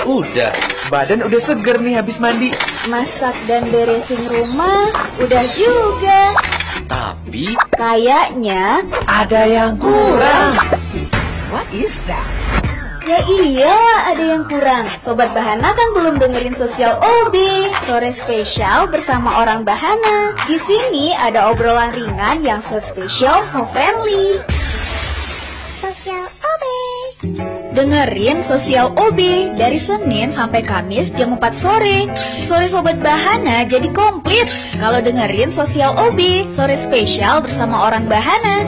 Udah, badan udah seger nih habis mandi. Masak dan beresin rumah udah juga. Tapi Kayaknya ada yang kurang. What is that? ya iyalah ada yang kurang. Sobat Bahana kan belum dengerin Sosial OB, sore spesial bersama orang Bahana. Di sini ada obrolan ringan yang so spesial, so friendly. Sosial OB. Dengerin Sosial OB dari Senin sampai Kamis jam 4 sore. Sore Sobat Bahana jadi komplit kalau dengerin Sosial OB, sore spesial bersama orang Bahana.